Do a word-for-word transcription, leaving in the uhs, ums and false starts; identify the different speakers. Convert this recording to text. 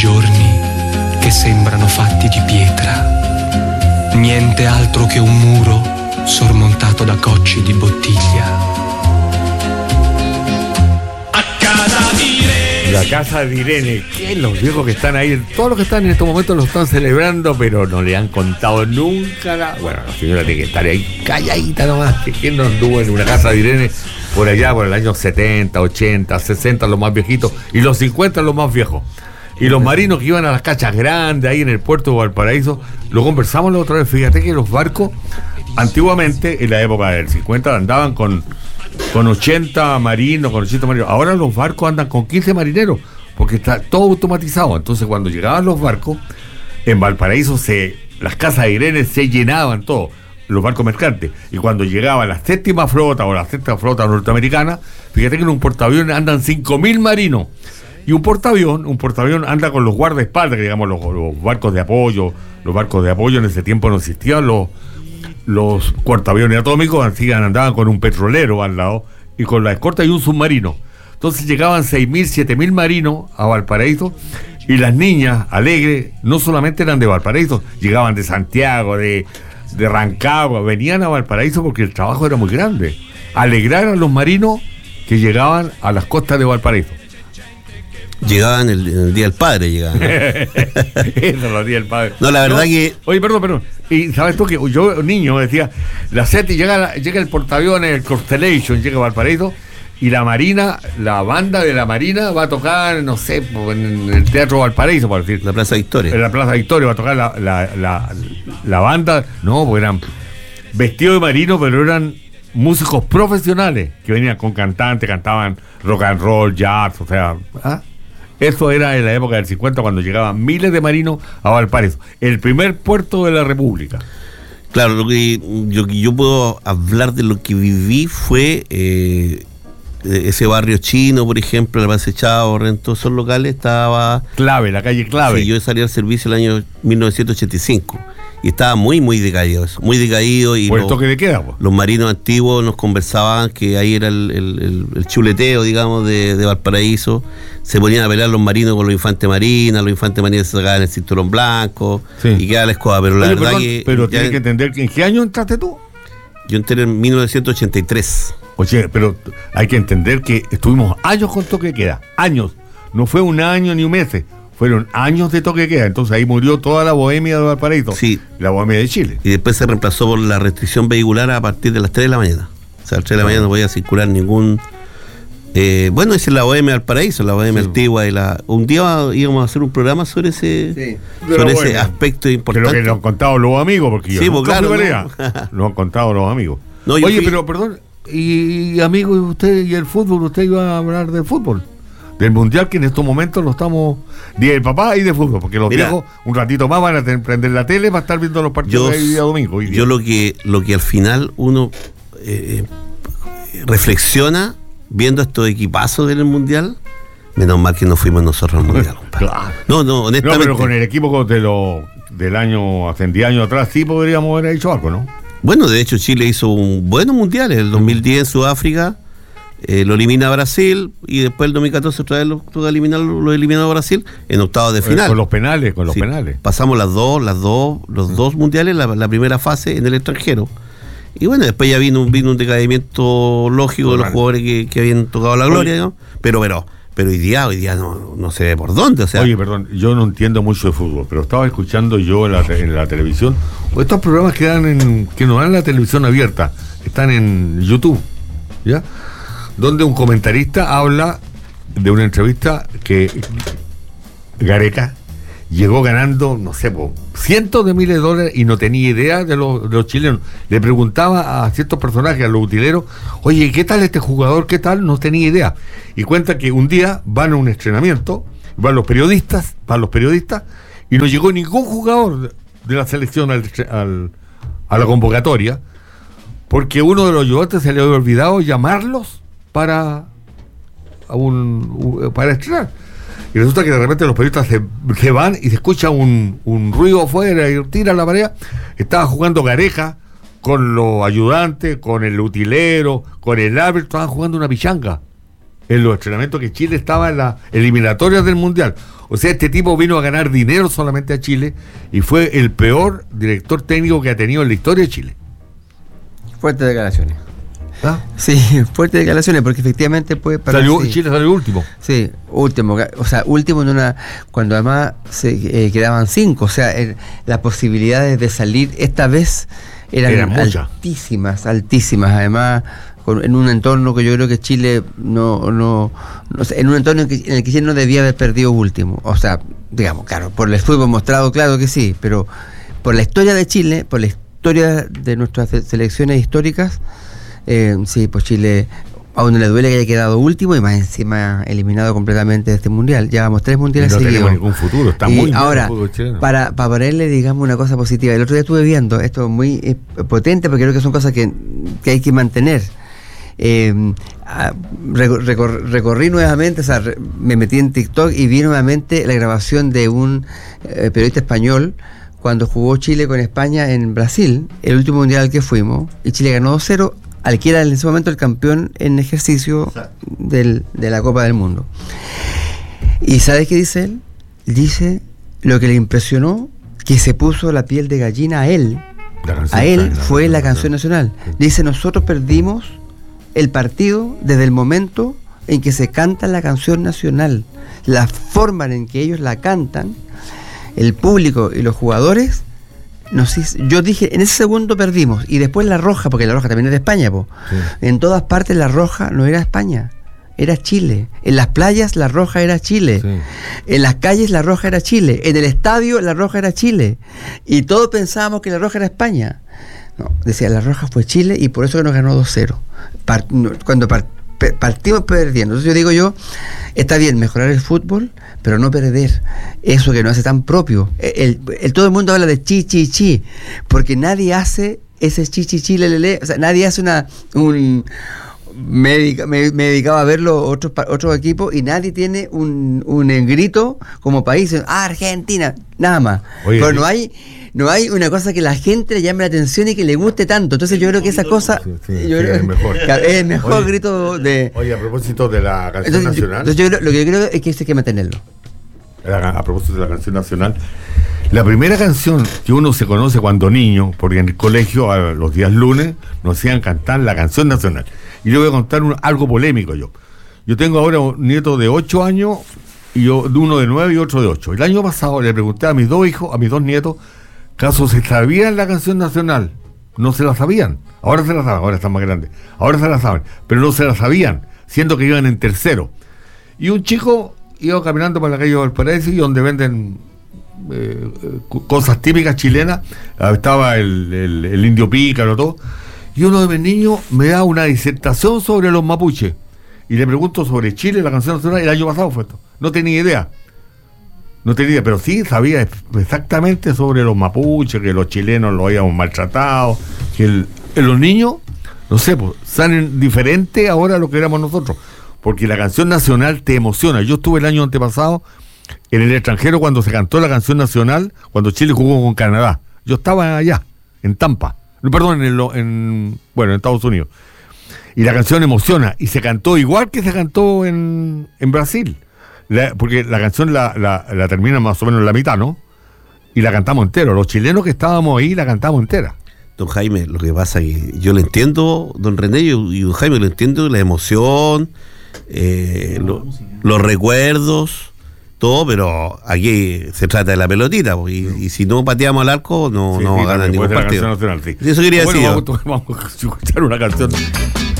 Speaker 1: giorni che sembrano fatti di pietra, niente altro che un muro sormontato da cocci di bottiglia.
Speaker 2: La casa de Irene, que los viejos que están ahí, todos los que están en estos momentos lo están celebrando, pero no le han contado nunca nada. Bueno, la señora tiene que estar ahí calladita nomás, que quién no anduvo en una casa de Irene por allá por el año setenta, ochenta, sesenta, los más viejitos, y los cincuenta los más viejos. Y los marinos que iban a las cachas grandes ahí en el puerto de Valparaíso, lo conversamos la otra vez. Fíjate que los barcos, antiguamente, en la época del cincuenta, andaban con, con ochenta marinos, con ochenta marinos. Ahora los barcos andan con quince marineros, porque está todo automatizado. Entonces, cuando llegaban los barcos, en Valparaíso, se, las casas de Irene se llenaban todo, los barcos mercantes. Y cuando llegaba la séptima flota o la sexta flota norteamericana, fíjate que en un portaaviones andan cinco mil marinos. Y un portaavión, un portaavión anda con los guardaespaldas, que digamos los, los barcos de apoyo, los barcos de apoyo en ese tiempo no existían, los, los portaaviones atómicos, así andaban con un petrolero al lado, y con la escolta y un submarino. Entonces llegaban seis mil, siete mil marinos a Valparaíso, y las niñas alegres no solamente eran de Valparaíso, llegaban de Santiago, de, de Rancagua, venían a Valparaíso porque el trabajo era muy grande. Alegrar a los marinos que llegaban a las costas de Valparaíso.
Speaker 3: Llegaban el, el Día del Padre, llegaban, ¿no?
Speaker 2: Eso, los días del padre.
Speaker 3: No, la verdad
Speaker 2: no,
Speaker 3: que...
Speaker 2: Oye, perdón, perdón. Y sabes tú que yo, niño, decía, la SETI llega, llega el portaaviones, el Constellation, llega a Valparaíso, y la Marina, la banda de la Marina va a tocar, no sé, en el Teatro Valparaíso, por decir.
Speaker 3: La Plaza Victoria.
Speaker 2: En la Plaza Victoria va a tocar la, la, la, la banda, no, porque eran vestidos de marino, pero eran músicos profesionales, que venían con cantantes, cantaban rock and roll, jazz, o sea... ¿ah? Eso era en la época del cincuenta, cuando llegaban miles de marinos a Valparaíso, el primer puerto de la República.
Speaker 3: Claro, lo que yo, yo puedo hablar de lo que viví fue eh, ese barrio chino, por ejemplo, la Plaza Echado, en todos esos locales estaba...
Speaker 2: Clave, la calle Clave.
Speaker 3: Sí, yo salí al servicio el año mil novecientos ochenta y cinco y estaba muy, muy decaído, muy decaído. Y
Speaker 2: por
Speaker 3: los,
Speaker 2: el toque de queda, pues.
Speaker 3: Los marinos antiguos nos conversaban que ahí era el, el, el, el chuleteo, digamos, de, de Valparaíso. Se ponían a pelear los marinos con los infantes marinas, los infantes marinas se sacaban el cinturón blanco, sí, y quedaba la escoba, pero la
Speaker 2: Oye,
Speaker 3: verdad
Speaker 2: perdón,
Speaker 3: que...
Speaker 2: Pero tienes que entender, ¿en qué año entraste tú?
Speaker 3: Yo entré en mil novecientos ochenta y tres.
Speaker 2: Oye, pero hay que entender que estuvimos años con toque de queda, años. No fue un año ni un mes, fueron años de toque de queda. Entonces ahí murió toda la bohemia de Valparaíso,
Speaker 3: sí,
Speaker 2: la bohemia de Chile.
Speaker 3: Y después se reemplazó por la restricción vehicular a partir de las tres de la mañana. O sea, a las tres de la mañana no podía circular ningún... Eh, bueno, esa es la bohemia del paraíso, la bohemia sí, antigua. Y la, un día íbamos a hacer un programa sobre ese, sí, sobre ese aspecto importante.
Speaker 2: Pero que nos han contado los amigos, porque yo
Speaker 3: sí,
Speaker 2: nunca
Speaker 3: claro,
Speaker 2: fui
Speaker 3: no.
Speaker 2: Nos han contado los amigos.
Speaker 3: No,
Speaker 2: Oye,
Speaker 3: fui...
Speaker 2: pero perdón, y, y amigo, y usted y el fútbol, usted iba a hablar de fútbol, del mundial, que en estos momentos lo estamos, día del papá y de fútbol, porque los Mira, viejos un ratito más van a tener, prender la tele para estar viendo los partidos de día domingo. Hoy día.
Speaker 3: Yo lo que, lo que al final uno eh, reflexiona viendo estos equipazos del mundial, menos mal que no fuimos nosotros al mundial, compadre. Claro. No, no, honestamente.
Speaker 2: No, pero con el equipo de lo, del año, hace diez años atrás, sí podríamos haber hecho algo, ¿no?
Speaker 3: Bueno, de hecho Chile hizo un buenos mundiales, el dos mil diez en Sudáfrica, eh, lo elimina a Brasil, y después el dos mil catorce otra vez lo, lo, eliminar, lo eliminó a Brasil en octavos de final.
Speaker 2: Eh, con los penales, con los
Speaker 3: sí,
Speaker 2: penales.
Speaker 3: Pasamos las dos, las dos, los sí. dos mundiales, la, la primera fase en el extranjero. Y bueno, después ya vino un, vino un decaimiento lógico bueno, de los jugadores que, que habían tocado la gloria, ¿no? Pero, pero, pero hoy día, hoy día no, no sé por dónde, o sea.
Speaker 2: Oye, perdón, yo no entiendo mucho de fútbol, pero estaba escuchando yo en la, en la televisión, estos programas que dan en, que no dan en la televisión abierta, están en YouTube, ¿ya? Donde un comentarista habla de una entrevista que Gareca llegó ganando, no sé, po, cientos de miles de dólares y no tenía idea de los, de los chilenos. Le preguntaba a ciertos personajes, a los utileros, oye, ¿qué tal este jugador? ¿Qué tal? No tenía idea. Y cuenta que un día van a un entrenamiento, van los periodistas, van los periodistas, y no llegó ningún jugador de la selección al, al, a la convocatoria, porque uno de los ayudantes se le había olvidado llamarlos para, a un, para estrenar. Y resulta que de repente los periodistas se, se van y se escucha un, un ruido afuera y tira la pared. Estaba jugando Gareca con los ayudantes, con el utilero, con el árbitro, estaban jugando una pichanga en los entrenamientos que Chile estaba en las eliminatorias del Mundial. O sea, este tipo vino a ganar dinero solamente a Chile y fue el peor director técnico que ha tenido en la historia de Chile.
Speaker 4: Fuertes declaraciones.
Speaker 2: ¿Ah?
Speaker 4: Sí, fuertes declaraciones, porque efectivamente puede parar.
Speaker 2: Salió, Chile salió último.
Speaker 4: Sí, último. O sea, último en una. Cuando además se eh, quedaban cinco. O sea, el, las posibilidades de salir esta vez eran, eran altísimas, altísimas. Además, con, en un entorno que yo creo que Chile no. no, no en un entorno en, que, en el que Chile no debía haber perdido último. O sea, digamos, claro, por el fútbol mostrado, claro que sí, pero por la historia de Chile, por la historia de nuestras selecciones históricas. Eh, sí, pues Chile a uno le duele que haya quedado último y más encima eliminado completamente de este mundial. Llevamos tres mundiales
Speaker 2: no
Speaker 4: seguidos.
Speaker 2: No tenemos ningún futuro, está
Speaker 4: y
Speaker 2: muy
Speaker 4: ahora, para, para ponerle, digamos, una cosa positiva. El otro día estuve viendo, esto es muy eh, potente porque creo que son cosas que, que hay que mantener. Eh, recor, recorrí nuevamente, o sea, re, me metí en TikTok y vi nuevamente la grabación de un eh, periodista español cuando jugó Chile con España en Brasil, el último mundial al que fuimos, y Chile ganó dos cero. Al que era en ese momento el campeón en ejercicio del, de la Copa del Mundo. ¿Y sabes qué dice él? Dice lo que le impresionó, que se puso la piel de gallina a él. A él fue la canción nacional. Dice, nosotros perdimos el partido desde el momento en que se canta la canción nacional. La forma en que ellos la cantan, el público y los jugadores. No sé, yo dije, en ese segundo perdimos. Y después la roja, porque la roja también es de España, po. Sí. En todas partes la roja no era España, era Chile. En las playas la roja era Chile. Sí. En las calles la roja era Chile. En el estadio la roja era Chile. Y todos pensábamos que la roja era España. No, decía, la roja fue Chile y por eso que nos ganó dos cero. Part, cuando part, partimos perdiendo. Entonces yo digo yo, está bien mejorar el fútbol, pero no perder eso que nos hace tan propio. El, el, el, todo el mundo habla de chi, chi, chi, porque nadie hace ese chi, chi, chi, le, le, le. O sea, nadie hace una... un me, dedica, me, me dedicaba a verlo otros otros equipos y nadie tiene un, un grito como país. Ah, Argentina, nada más. Oye, pero no hay... No hay una cosa que la gente le llame la atención y que le guste tanto. Entonces yo creo que esa cosa sí, sí, yo sí, creo, es mejor, es el mejor oye, grito de...
Speaker 2: Oye, a propósito de la canción
Speaker 4: entonces,
Speaker 2: nacional...
Speaker 4: Entonces yo creo, lo que yo creo es que hay que mantenerlo.
Speaker 2: A propósito de la canción nacional, la primera canción que uno se conoce cuando niño, porque en el colegio a los días lunes nos hacían cantar la canción nacional. Y yo voy a contar un, algo polémico yo. Yo tengo ahora un nieto de ocho años, y yo, uno de nueve y otro de ocho. El año pasado le pregunté a mis dos hijos, a mis dos nietos, ¿caso se sabían la canción nacional? No se la sabían. Ahora se la saben, ahora están más grandes. Ahora se la saben, pero no se la sabían, siendo que iban en tercero. Y un chico iba caminando por la calle Valparaíso y donde venden eh, cosas típicas chilenas, estaba el, el, el indio pícaro, todo. Y uno de mis niños me da una disertación sobre los mapuches. Y le pregunto sobre Chile, la canción nacional, el año pasado fue esto. No tenía idea. No tenía idea, pero sí sabía exactamente sobre los mapuches, que los chilenos los habíamos maltratado, que el, los niños, no sé, pues salen diferentes ahora a lo que éramos nosotros, porque la canción nacional te emociona. Yo estuve el año antepasado en el extranjero cuando se cantó la canción nacional, cuando Chile jugó con Canadá. Yo estaba allá, en Tampa, no, perdón, en, en bueno, en Estados Unidos. Y la canción emociona, y se cantó igual que se cantó en, en Brasil. La, porque la canción la, la, la termina más o menos en la mitad, ¿no? Y la cantamos entero. Los chilenos que estábamos ahí la cantamos entera.
Speaker 3: Don Jaime, lo que pasa es que yo le entiendo, don René, y, y don Jaime lo entiendo, la emoción, eh, lo, los recuerdos, todo, pero aquí se trata de la pelotita, y, y si no pateamos al arco, no, sí, no sí, gana ningún partido.
Speaker 2: Nacional, sí.
Speaker 3: Eso quería bueno, decir.
Speaker 2: Vamos, vamos a escuchar una canción.